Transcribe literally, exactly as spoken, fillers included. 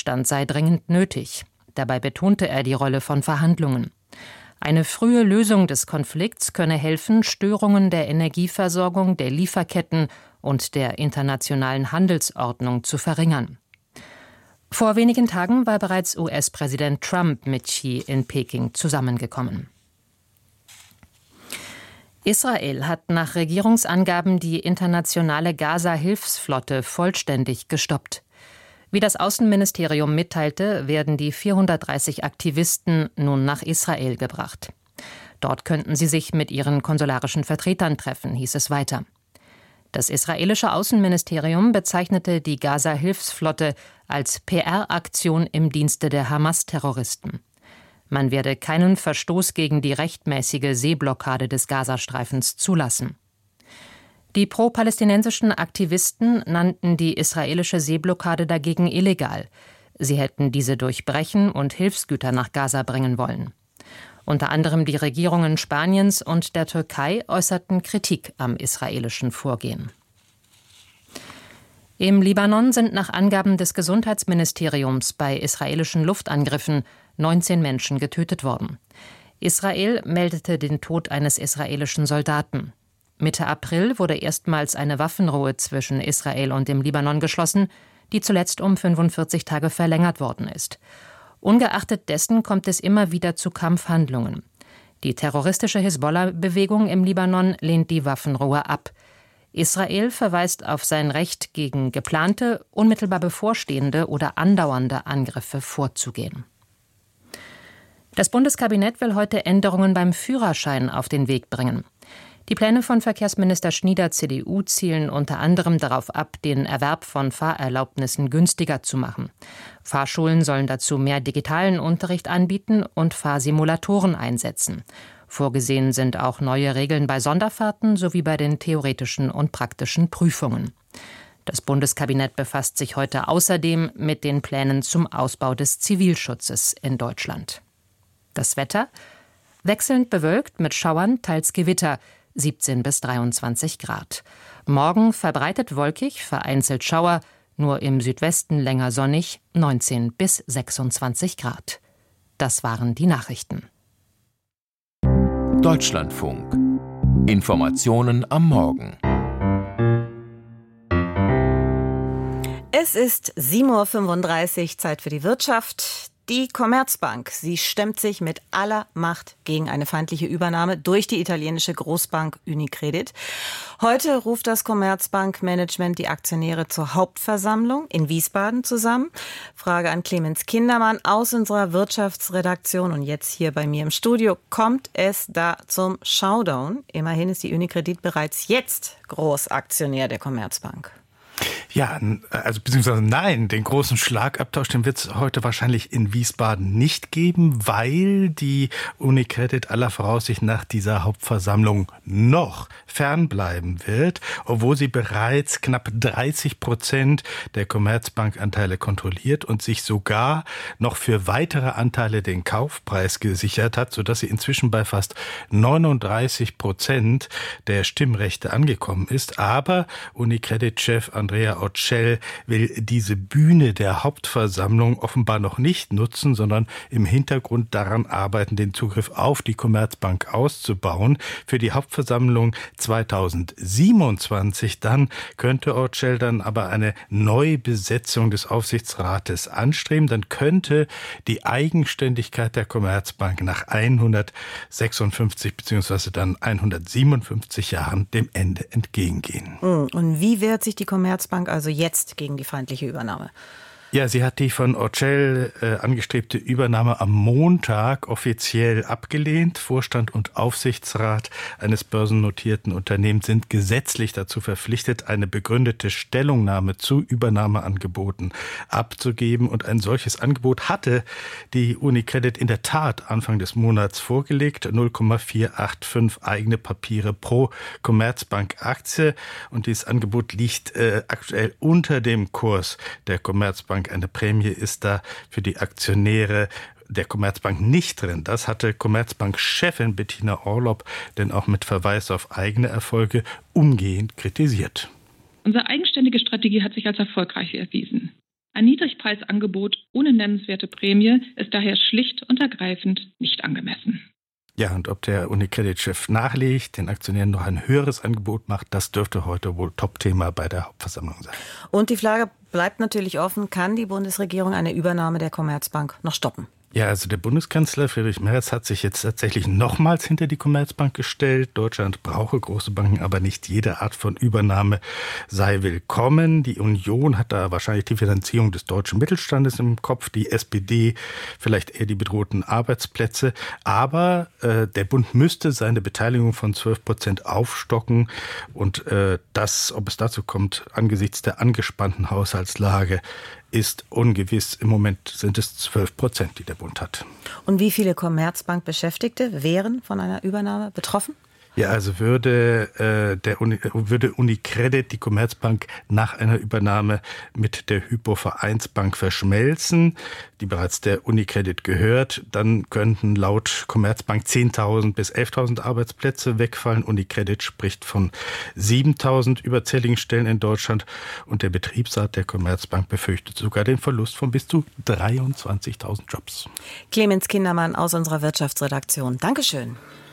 Waffenstillstand sei dringend nötig. Dabei betonte er die Rolle von Verhandlungen. Eine frühe Lösung des Konflikts könne helfen, Störungen der Energieversorgung, der Lieferketten und der internationalen Handelsordnung zu verringern. Vor wenigen Tagen war bereits U S-Präsident Trump mit Xi in Peking zusammengekommen. Israel hat nach Regierungsangaben die internationale Gaza-Hilfsflotte vollständig gestoppt. Wie das Außenministerium mitteilte, werden die vierhundertdreißig Aktivisten nun nach Israel gebracht. Dort könnten sie sich mit ihren konsularischen Vertretern treffen, hieß es weiter. Das israelische Außenministerium bezeichnete die Gaza-Hilfsflotte als P R-Aktion im Dienste der Hamas-Terroristen. Man werde keinen Verstoß gegen die rechtmäßige Seeblockade des Gazastreifens zulassen. Die pro-palästinensischen Aktivisten nannten die israelische Seeblockade dagegen illegal. Sie hätten diese durchbrechen und Hilfsgüter nach Gaza bringen wollen. Unter anderem die Regierungen Spaniens und der Türkei äußerten Kritik am israelischen Vorgehen. Im Libanon sind nach Angaben des Gesundheitsministeriums bei israelischen Luftangriffen neunzehn Menschen getötet worden. Israel meldete den Tod eines israelischen Soldaten. Mitte April wurde erstmals eine Waffenruhe zwischen Israel und dem Libanon geschlossen, die zuletzt um fünfundvierzig Tage verlängert worden ist. Ungeachtet dessen kommt es immer wieder zu Kampfhandlungen. Die terroristische Hisbollah-Bewegung im Libanon lehnt die Waffenruhe ab. Israel verweist auf sein Recht, gegen geplante, unmittelbar bevorstehende oder andauernde Angriffe vorzugehen. Das Bundeskabinett will heute Änderungen beim Führerschein auf den Weg bringen. Die Pläne von Verkehrsminister Schnieder C D U zielen unter anderem darauf ab, den Erwerb von Fahrerlaubnissen günstiger zu machen. Fahrschulen sollen dazu mehr digitalen Unterricht anbieten und Fahrsimulatoren einsetzen. Vorgesehen sind auch neue Regeln bei Sonderfahrten sowie bei den theoretischen und praktischen Prüfungen. Das Bundeskabinett befasst sich heute außerdem mit den Plänen zum Ausbau des Zivilschutzes in Deutschland. Das Wetter: wechselnd bewölkt mit Schauern, teils Gewitter, siebzehn bis dreiundzwanzig Grad. Morgen verbreitet wolkig, vereinzelt Schauer, nur im Südwesten länger sonnig, neunzehn bis sechsundzwanzig Grad. Das waren die Nachrichten. Deutschlandfunk. Informationen am Morgen. Es ist sieben Uhr fünfunddreißig, Zeit für die Wirtschaft. Die Commerzbank, sie stemmt sich mit aller Macht gegen eine feindliche Übernahme durch die italienische Großbank Unicredit. Heute ruft das Commerzbank-Management die Aktionäre zur Hauptversammlung in Wiesbaden zusammen. Frage an Clemens Kindermann aus unserer Wirtschaftsredaktion und jetzt hier bei mir im Studio. Kommt es da zum Showdown? Immerhin ist die Unicredit bereits jetzt Großaktionär der Commerzbank. Ja, also beziehungsweise nein, den großen Schlagabtausch, den wird es heute wahrscheinlich in Wiesbaden nicht geben, weil die Unicredit aller Voraussicht nach dieser Hauptversammlung noch fernbleiben wird, obwohl sie bereits knapp dreißig Prozent der Commerzbank-Anteile kontrolliert und sich sogar noch für weitere Anteile den Kaufpreis gesichert hat, sodass sie inzwischen bei fast neununddreißig Prozent der Stimmrechte angekommen ist. Aber Unicredit-Chef Andrea Orcel will diese Bühne der Hauptversammlung offenbar noch nicht nutzen, sondern im Hintergrund daran arbeiten, den Zugriff auf die Commerzbank auszubauen. Für die Hauptversammlung zweitausendsiebenundzwanzig dann könnte Orcel dann aber eine Neubesetzung des Aufsichtsrates anstreben. Dann könnte die Eigenständigkeit der Commerzbank nach hundertsechsundfünfzig bzw. dann hundertsiebenundfünfzig Jahren dem Ende entgegengehen. Und wie wehrt sich die Commerzbank also jetzt gegen die feindliche Übernahme? Ja, sie hat die von Orcel äh, angestrebte Übernahme am Montag offiziell abgelehnt. Vorstand und Aufsichtsrat eines börsennotierten Unternehmens sind gesetzlich dazu verpflichtet, eine begründete Stellungnahme zu Übernahmeangeboten abzugeben. Und ein solches Angebot hatte die Unicredit in der Tat Anfang des Monats vorgelegt. null Komma vierhundertfünfundachtzig eigene Papiere pro Commerzbank-Aktie. Und dieses Angebot liegt äh, aktuell unter dem Kurs der Commerzbank. Eine Prämie ist da für die Aktionäre der Commerzbank nicht drin. Das hatte Commerzbank-Chefin Bettina Orlopp denn auch mit Verweis auf eigene Erfolge umgehend kritisiert. Unsere eigenständige Strategie hat sich als erfolgreich erwiesen. Ein Niedrigpreisangebot ohne nennenswerte Prämie ist daher schlicht und ergreifend nicht angemessen. Ja, und ob der Unicredit-Chef nachlegt, den Aktionären noch ein höheres Angebot macht, das dürfte heute wohl Topthema bei der Hauptversammlung sein. Und die Frage bleibt natürlich offen, kann die Bundesregierung eine Übernahme der Commerzbank noch stoppen? Ja, also der Bundeskanzler Friedrich Merz hat sich jetzt tatsächlich nochmals hinter die Commerzbank gestellt. Deutschland brauche große Banken, aber nicht jede Art von Übernahme sei willkommen. Die Union hat da wahrscheinlich die Finanzierung des deutschen Mittelstandes im Kopf, die S P D vielleicht eher die bedrohten Arbeitsplätze. Aber äh, der Bund müsste seine Beteiligung von zwölf Prozent aufstocken. Und äh, das, ob es dazu kommt, angesichts der angespannten Haushaltslage, ist ungewiss. Im Moment sind es zwölf Prozent, die der Bund hat. Und wie viele Commerzbank-Beschäftigte wären von einer Übernahme betroffen? Ja, also würde, äh, der Uni, würde Unicredit, die Commerzbank, nach einer Übernahme mit der Hypo-Vereinsbank verschmelzen, die bereits der Unicredit gehört, dann könnten laut Commerzbank zehntausend bis elftausend Arbeitsplätze wegfallen. Unicredit spricht von siebentausend überzähligen Stellen in Deutschland und der Betriebsrat der Commerzbank befürchtet sogar den Verlust von bis zu dreiundzwanzigtausend Jobs. Clemens Kindermann aus unserer Wirtschaftsredaktion. Dankeschön.